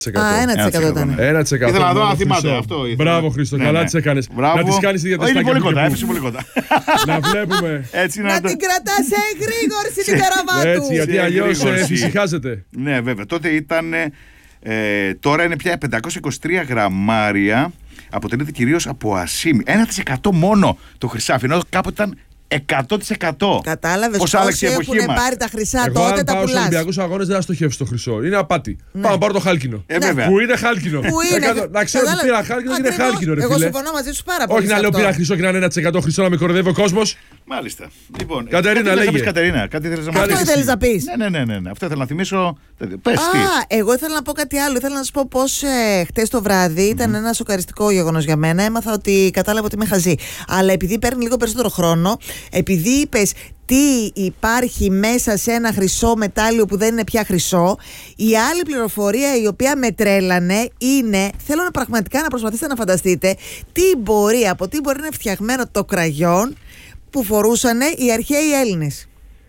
1% ήταν. 1%. Ήθελα να δω αν θυμάται αυτό. Μπράβο, Χρήστο, καλά τις έκανες. Να τις κάνεις διατεστάκια. Είναι πολύ κοντά, έφυγε πολύ κοντά. Να βλέπουμε. Να την κρατάς σε εγρήγορση την καραβά του. Έτσι, γιατί αλλιώς φυσικάζεται. Ναι, βέβαια. Τότε ήταν. Τώρα είναι πια 523 γραμμάρια. Αποτελείται κυρίως από ασίμι. 1% μόνο το χρυσάφι. Ενώ κάποτε ήταν 100%. Κατάλαβες πώς όσοι έχουν πάρει τα χρυσά εγώ, τότε αν τα πάω στους πουλάς. Ολυμπιακούς Αγώνες δεν θα στοχεύσω στο χρυσό. Είναι απάτη. Ναι. Πάω να πάρω το χάλκινο. Βέβαια. Που είναι χάλκινο. Που είναι. Να ξέρω ότι πήρα χάλκινο και είναι χάλκινο, ρε Εγώ φίλε. συμφωνώ μαζί σου πάρα πολύ. Όχι να λέω πήρα χρυσό και να είναι 1% χρυσό να με κοροϊδεύει ο κόσμος. Μάλιστα. Λοιπόν, Κατερίνα, λέγε. Κατερίνα, κάτι ήθελες να Αυτό ήθελες να πεις. Ναι. Αυτό ήθελα να θυμίσω. Πες τι. Εγώ ήθελα να πω κάτι άλλο. Ήθελα να σου πω πως χτες το βράδυ ήταν ένα σοκαριστικό γεγονός για μένα. Έμαθα ότι κατάλαβα ότι είμαι χαζή. Αλλά επειδή παίρνει λίγο περισσότερο χρόνο, επειδή είπες τι υπάρχει μέσα σε ένα χρυσό μετάλλιο που δεν είναι πια χρυσό, η άλλη πληροφορία η οποία με τρέλανε είναι, θέλω να πραγματικά να προσπαθήσετε να φανταστείτε από τι μπορεί να είναι φτιαγμένο το κραγιόν που φορούσαν οι αρχαίοι Έλληνες.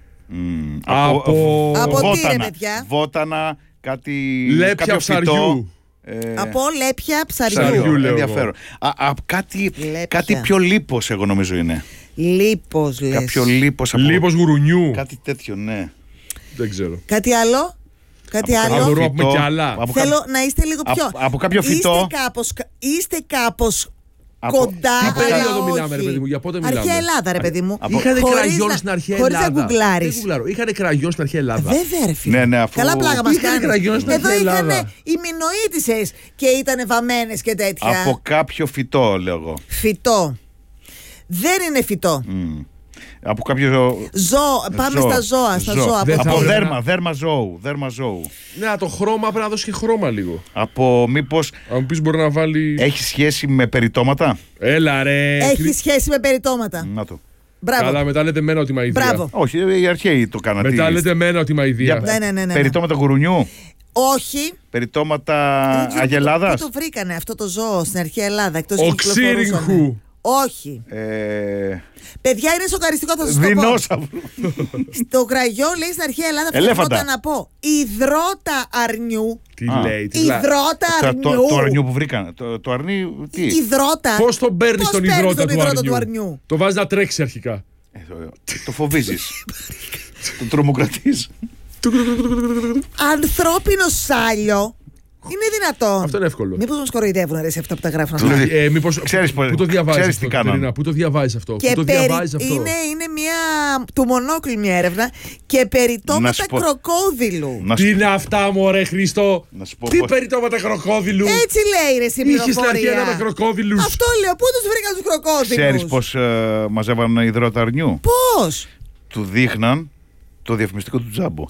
Από τι ρε παιδιά? Βότανα, κάτι. Λέπια ψαριού. Από λέπια ψαριού. Ενδιαφέρον. Κάτι πιο λίπος, εγώ νομίζω είναι. Λίπος λες. Κάποιο λίπος από. Λίπος γουρουνιού. Κάτι τέτοιο, ναι. Δεν ξέρω. Κάτι άλλο? Κάτι άλλο? Μπορούμε να πούμε κι άλλα. Θέλω να είστε λίγο πιο. Από κάποιο φυτό. Είστε κάπως κοντά, Τι περίοδο αλλά μιλάμε, ρε παιδί μου, για πότε μιλάμε? Αρχαία Ελλάδα, ρε παιδί μου. Είχανε κραγιόν στην αρχαία Ελλάδα. Χωρίς να γκουγκλάρεις. Είχανε κραγιόν στην αρχαία Ελλάδα. Βέβαια, ρε φίλε. Ναι, αφού. Καλά πλάγα μας Είχανε κραγιόν στην Εδώ αρχαία είχανε Ελλάδα. οι μινοίτισσες και ήτανε βαμμένες και τέτοια. Από κάποιο φυτό, λέω εγώ. Φυτό. Δεν είναι φυτό. Από κάποιο. Πάμε στα ζώα. Από δέρμα ζώου. Ναι, το χρώμα πρέπει να δώσει και χρώμα λίγο. Από μήπως. Αν μου πεις μπορεί να βάλει. Έχει σχέση με περιτώματα. Έλα ρε. Έχει σχέση με περιτώματα. Να το. Μπράβο. Καλά, μετά λέτε μένα ότι μαηδία. Μπράβο. Όχι, οι αρχαίοι το κάνατε. Μετά λέτε μένα ότι μαηδία. Ναι. Περιτώματα γουρουνιού. Όχι. Περιτώματα αγελάδας. Πού το βρήκανε αυτό το ζώο στην αρχαία Ελλάδα? Εκτός Ο ξύριγχου. Όχι. Παιδιά, είναι σοκαριστικό, θα σας το πω. Δεινόσαυρο. Στο κραγιό λέει στην αρχαία Ελλάδα Ελέφαντα. να πω υδρότα αρνιού. Τι λέει, Υδρότα αρνιού. Το αρνιού που βρήκαν. Το αρνί, τι. Υδρότα. Πώς τον παίρνεις τον υδρότα του αρνιού? αρνιού? Το βάζεις να τρέξει αρχικά. Το φοβίζεις. Τον τρομοκρατείς. Ανθρώπινο σάλιο. Είναι δυνατόν? Αυτό είναι εύκολο. Μήπως μας κοροϊδεύουν αρέσει αυτά που τα γράφουν αυτά? Μήπως. Πού το διαβάζεις αυτό, Κατερίνα? Πού το διαβάζεις αυτό? Είναι μια του μονόκλη μια έρευνα και περιτώματα κροκόδιλου. Τι είναι αυτά, μωρέ Χριστό? Τι περιτώματα κροκόδιλου? Έτσι λέει ρε στην πληροφορία. Είχες στην αρχαία με κροκόδιλους. Αυτό λέω, πού τους βρήκαν τους κροκόδιλους? Ξέρεις πως μαζεύαν υδρότα αρνιού? Πώς? Του δείχναν το διαφημιστικό του Τζάμπο.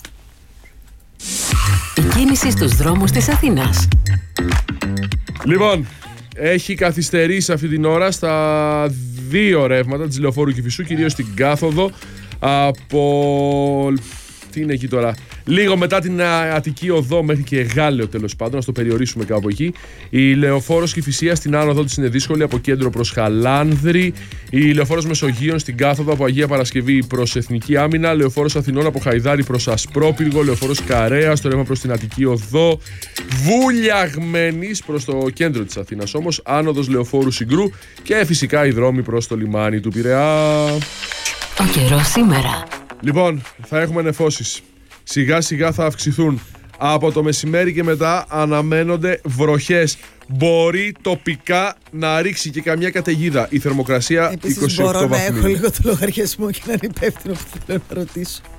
Η κίνηση στους δρόμους της Αθήνας. Λοιπόν, έχει καθυστερήσει αυτή την ώρα στα δύο ρεύματα της Λεωφόρου Κηφισού, κυρίως στην κάθοδο από... Τι είναι εκεί τώρα? Λίγο μετά την Αττική Οδό μέχρι και Γάλεο, τέλος πάντων, να το περιορίσουμε κάπου εκεί. Η Λεωφόρος Κηφισίας στην άνοδο της είναι δύσκολη από κέντρο προς Χαλάνδρη. Η Λεωφόρος Μεσογείων στην κάθοδο από Αγία Παρασκευή προς Εθνική Άμυνα. Λεωφόρος Αθηνών από Χαϊδάρη προς Ασπρόπυργο. Λεωφόρος Καρέας στο ρεύμα προς την Αττική Οδό. Βουλιαγμένης προς το κέντρο της Αθήνας όμως. Άνοδος Λεωφόρου Συγκρού και φυσικά οι δρόμοι προς το λιμάνι του Πειραιά. Ο καιρός σήμερα. Λοιπόν, θα έχουμε νεφώσεις. Σιγά σιγά θα αυξηθούν. Από το μεσημέρι και μετά αναμένονται βροχές. Μπορεί τοπικά να ρίξει και καμιά καταιγίδα. Η θερμοκρασία 28 Επίσης μπορώ να βαθμοί. έχω λίγο το λογαριασμό και να είναι υπεύθυνο που θέλω να ρωτήσω.